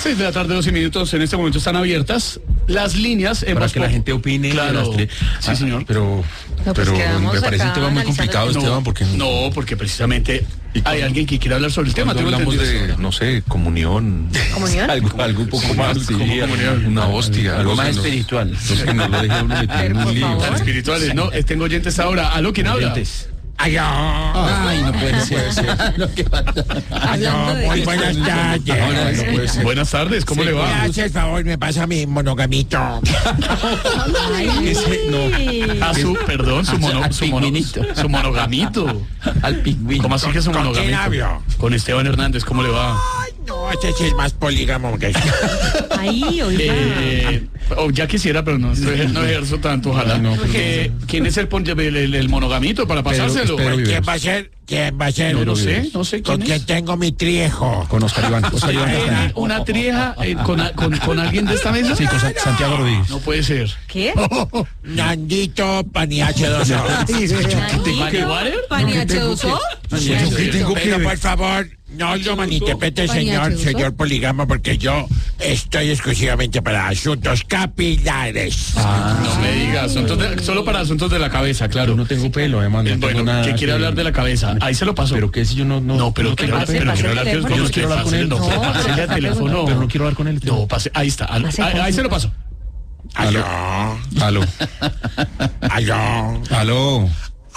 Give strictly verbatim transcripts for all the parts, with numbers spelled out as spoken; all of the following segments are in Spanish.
seis de la tarde, doce minutos, en este momento están abiertas las líneas en para Voz que la gente opine. Claro, sí, sí, señor. Pero, no, pues pero me parece un tema muy complicado, no, Esteban, porque... No, porque precisamente hay alguien que quiere hablar sobre el tema. Cuando hablamos de, no sé, comunión. ¿Comunión? Algo, algo un poco más, sí, comunión. una hostia. Algo algo más que espiritual. No, no sé, no lo deje uno metido en un lío. Tan espirituales, no, eh, tengo oyentes ahora. ¿Aló, quién habla? Oyentes. Ay, no puede ser. Hablando de Muy eso. buenas tardes. Ahora, no puede ser. Buenas tardes, ¿cómo Sí, le va? me hace el favor, me pasa mi monogamito. Ay, Ese, no. A su, perdón, su, mono, al su, mono- pingüinito. su monogamito. Al pingüino. ¿Cómo así que su ¿Con monogamito? quién hablo? Con Esteban Hernández, ¿cómo le va? Ay, no, ese sí es más polígamo que yo. Ahí, oiga. Eh, oh, ya quisiera, pero no, estoy- no ejerzo tanto, ojalá. No, Eh, ¿Quién es el, pon- el, el- el monogamito para pasárselo? Pedro ¿Quién Viveros. va a ser? ¿Quién va a ser? No lo sé, no sé ¿Con quién quién es. tengo mi triejo? Con Oscar Iván. Oscar Iván ¿Tiene Castaño. una trieja eh, con, a- con, con alguien de esta mesa? Sí, con Sa- Santiago Rodríguez. No puede ser. ¿Qué? Nandito Paniache dos O. ¿Manny Water? ¿Paniachoso? ¿Yo qué tengo que Pero ver? por favor, no lo malinterprete, señor, ¿Paniachoso? señor polígamo, porque yo estoy exclusivamente para asuntos capilares. No me diga, asuntos de- solo para asuntos de la cabeza, claro. Yo no tengo pelo, además. No Eh, tengo bueno, nada ¿qué quiere que- hablar de la cabeza? Ahí se lo paso. Pero que si yo no... No, No, pero no quiero tengo hablar, pase, pero pase quiero el hablar, teléfono. yo no quiero hablar con él. No, No, pásele el teléfono. Pero no quiero hablar con él. No, pase, ahí está. Al- Pase, ahí, pase. ahí se lo paso. Aló, Aló. aló. Aló.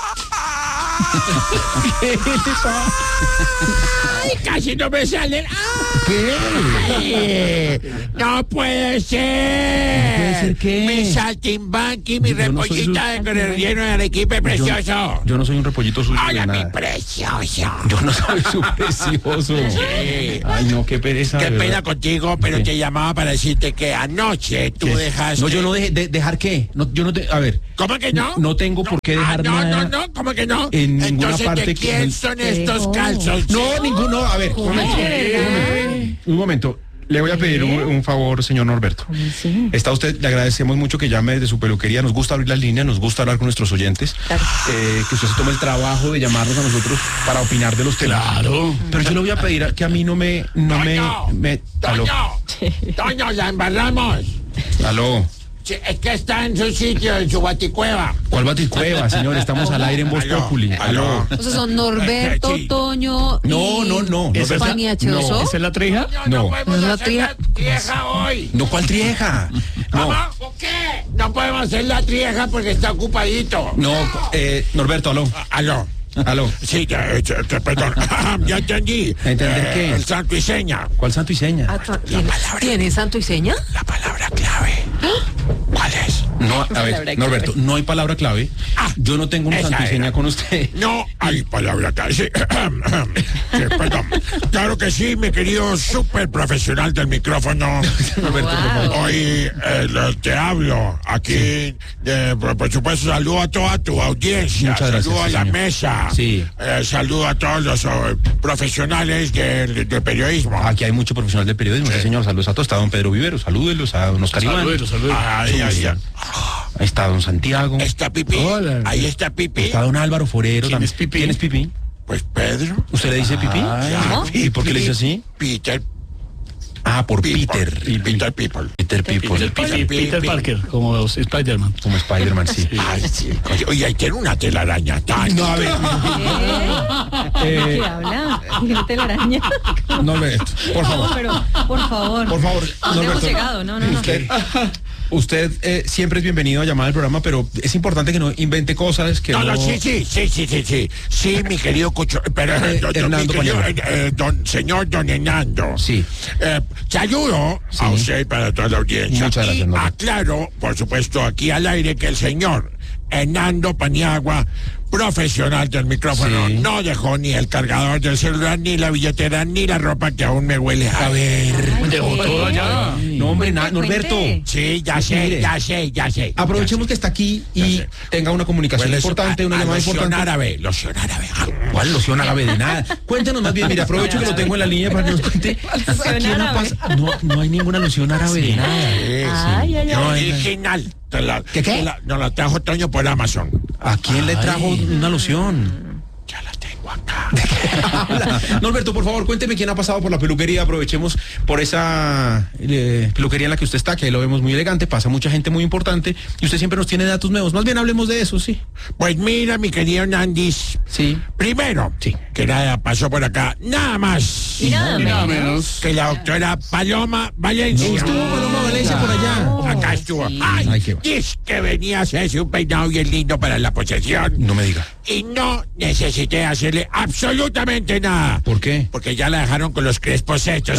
Ay, casi no me salen. ¿Qué? No puede ser. ¿No puede ser qué? Mi saltimbanqui, mi Yo no soy repollita su- de relleno de Arequipe precioso. Yo no soy un repollito suyo Hola, de mi nada. precioso. Yo no soy su precioso. Sí. Ay, no, qué pereza. Qué de pena verdad. contigo, pero ¿Qué? te llamaba para decirte que anoche tú ¿Qué? dejaste... No, yo no dejé. De, ¿Dejar qué? No, yo no te. A ver. ¿Cómo que no? No tengo por qué dejar Ah, no, nada. no, no, ¿cómo que no? en ninguna Entonces, parte ¿de que- quién son estos dejó? calzoncillos? No, ninguno. A ver, un momento. ¿Qué? Un momento. Le voy a pedir un, un favor, señor Norberto. Sí. Está usted, le agradecemos mucho que llame desde su peluquería. Nos gusta abrir las líneas, nos gusta hablar con nuestros oyentes. Claro. Eh, que usted se tome el trabajo de llamarnos a nosotros para opinar de los temas. Claro. Pero yo le voy a pedir a- que a mí no me. No me, ¡Toño! me aló. ¡Toño! ¡Toño, la embarramos! Aló. Sí, es que está en su sitio, en su baticueva. ¿Cuál baticueva, señor? Estamos al aire en Voz Aló, Populi. aló. O sea, son Norberto, Sí. Toño. No, y no, no. ¿Esa es la- Paniachoso. ¿Esa es la trieja? No, No. no podemos No, no, hacer tría- la trieja hoy. No, ¿cuál trieja? No, ¿Cómo? ¿Por qué? No podemos hacer la trieja porque está ocupadito. no, eh, Norberto, aló. Aló. Aló. Sí, ya, ya, ya, perdón. Ya entendí. ¿Entender Eh, qué? El santo y seña. ¿Cuál santo y seña? Ah, ¿tiene, ¿tiene santo y seña? La palabra clave. ¿Cuál es? No, a Palabra ver, Norberto, no hay palabra clave. Ah, Yo no tengo un esa santo y seña era. con usted. No hay palabra clave. Sí. Sí, perdón. Claro que sí, mi querido súper profesional del micrófono. Norberto, por favor. Wow. Hoy eh, lo- te hablo aquí, eh, por, por supuesto, saludo a toda tu audiencia, Muchas gracias, saludo a sí, la señor. mesa, Sí. eh, saludo a todos los oh, profesionales del del periodismo. Aquí hay mucho profesional de periodismo, sí, señor. Saludos a todos. Está don Pedro Viveros, salúdelos a don Oscar Iván. Saludos, saludos. Ay, ay, ay. Ahí está don Santiago. Está Pipi, Hola. ahí está Pipi, Está don Álvaro Forero. ¿Quién también. es Pipi? ¿Quién es Pipi? pues Pedro. ¿Usted le dice Pipi? Ya, ¿Y por qué le dice así? Peter, Ah, por People, Peter. Peter People. Peter People. Peter, Peter, Peter Parker, como Spider-Man. Como Spider-Man, sí. Ay, sí. Oye, oye, ahí tiene una telaraña. Ay, No, a ver. ¿Qué? Eh, ¿Qué habla? ¿Qué telaraña? Norberto, por No, favor. pero, por favor. Por favor, No hemos Norberto. llegado, no, no, no. Usted, usted eh, siempre es bienvenido a llamar al programa, pero es importante que no invente cosas que No, no... no, sí, sí, sí, sí, sí, sí, sí, mi querido Cucho, pero, Eh, don- don- Hernando mi querido, Paniagua. eh, eh, don, señor don Hernando. Sí. Eh, saludo Sí. a usted para toda la audiencia. Muchas gracias, y Norberto. aclaro, por supuesto, aquí al aire que el señor Hernando Paniagua, profesional del micrófono, Sí. no dejó ni el cargador del celular, ni la billetera, ni la ropa que aún me huele a ver. Dejó todo allá. No, hombre, nada, Cuente, Norberto. cuente. Sí, ya Es que sé, mire, ya sé, ya sé. Aprovechemos ya que está aquí Ya y sé. tenga una comunicación Huele importante, a- una a llamada loción importante. árabe, loción árabe. ¿Cuál loción árabe de nada? Cuéntanos más bien, mire, aprovecho que lo tengo en la línea para que nos cuente. Loción Aquí en La árabe. Paz no, no hay ninguna loción árabe de nada. Sí, sí. Ay, ay, No, ay. original. Te la, ¿Qué, qué? te la- nos la trajo Toño por Amazon. ¿A quién le trajo una loción? Ya la tengo acá. Norberto, por favor, cuénteme quién ha pasado por la peluquería. Aprovechemos por esa eh, peluquería en la que usted está, que ahí lo vemos muy elegante, pasa mucha gente muy importante y usted siempre nos tiene datos nuevos. Más bien hablemos de eso, sí. Pues mira, mi querido Nandis. Sí. Primero, Sí. que nada pasó por acá, nada más Y nada Y nada menos. menos. que la doctora Paloma Valencia. Estuvo Paloma Valencia por allá. Acá estuvo. Sí. Ay, Ay, qué bueno. dice que venía a hacerse un peinado bien lindo para la posesión. No me diga. Y no necesité hacerle absolutamente nada. ¿Por qué? Porque ya la dejaron con los crespos hechos.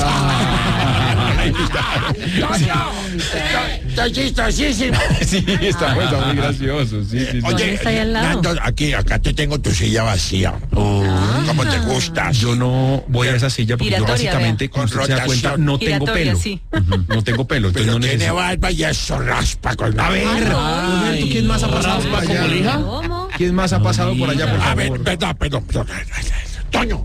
Está chistosísimo. Sí, está, pues, está muy gracioso. Sí, sí, sí. ¿Dónde está ahí al lado? Nando, aquí, acá te tengo tu silla vacía. ¿Cómo te gustas? Yo no voy a esa silla porque yo Giratoria, básicamente, vea. como usted Con se da cuenta, rotación. no tengo Giratoria, pelo. sí. Ujú, no tengo pelo, entonces Pero no tiene necesito. barba y eso raspa con la A ver, Roberto, ¿quién más ha pasado por ¿Raspa como allá? lija? ¿Cómo? ¿Quién más ha pasado por allá, por A ver, favor? perdón, perdón, perdón. Toño.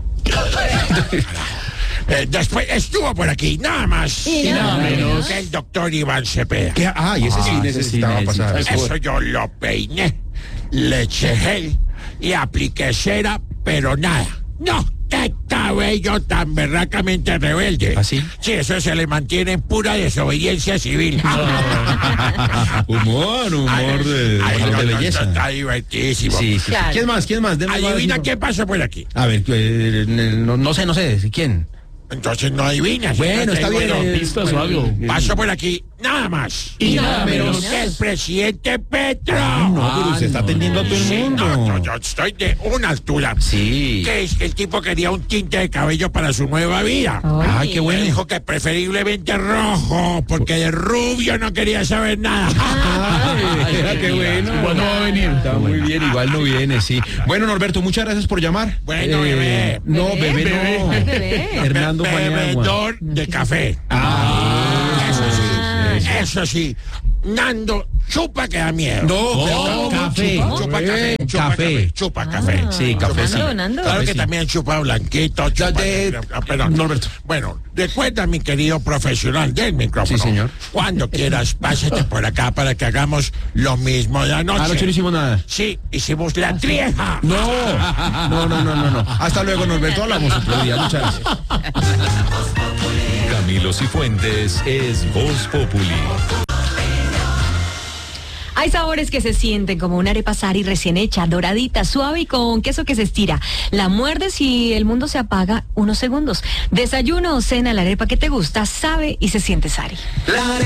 Eh, después estuvo por aquí, nada más. Y nada menos. Que el doctor Iván Cepeda. ¿Qué? Ah, y ese sí Ah, ese necesitaba sí pasar. necesita. Eso yo lo peiné, le eché gel y apliqué cera, pero nada. No, qué cabello tan berracamente rebelde. ¿Ah, sí? Sí, eso se le mantiene en pura desobediencia civil. Humor, humor de, Ay, de no, no, belleza. está divertidísimo. Sí, sí, sí. Claro. ¿Quién más? ¿Quién más? Deme más Adivina info- qué pasó por aquí. A ver, eh, no, no sé, no sé. ¿Quién? Entonces no adivinas. Bueno, Entonces está digo bien. yo, eh, pistas o algo. pasó por aquí, nada más. Y nada menos. Que el presidente Petro. No, pero usted está atendiendo a todo el Sí, mundo. no, no, yo estoy de una altura. Sí. Que es que el tipo quería un tinte de cabello para su nueva vida. Ay, qué Me bueno. dijo que preferiblemente rojo, porque de rubio no quería saber nada. Ay, qué bueno. Igual no va a venir. Está muy bien, igual no viene, sí. Bueno, Norberto, muchas gracias por llamar. Bueno, bebé. No, Bebé. bebé, no. Bebé. Hernando Paniagua. Bebedor de café. Ah, Eso sí, eso sí. Nando, chupa que da miedo. No, ¿Cómo? café. Chupa café, chupa Café. café, chupa café. Sí, café, sí. Nando, Nando. Claro que Café, sí. también chupa blanquito. Chupa, de- ah, perdón. Norberto. Bueno, recuerda, mi querido profesional del micrófono. Sí, señor. Cuando quieras, pásate por acá para que hagamos lo mismo de anoche. Anoche no hicimos nada. Sí, hicimos la trieja. No, no, no, no, no, no. Hasta luego, Norberto. Hablamos otro día. Muchas gracias. Camilo Cifuentes es Voz Populi. Hay sabores que se sienten como una arepa sari recién hecha, doradita, suave y con queso que se estira. La muerdes y el mundo se apaga unos segundos. Desayuno o cena, la arepa que te gusta sabe y se siente sari. La